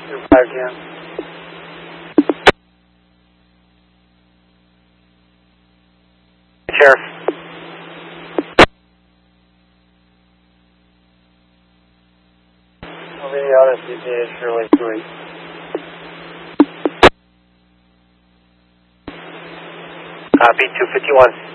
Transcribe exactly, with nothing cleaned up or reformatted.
two five G M. Sheriff. Over the other C P A Shirley three. Copy, two fifty-one.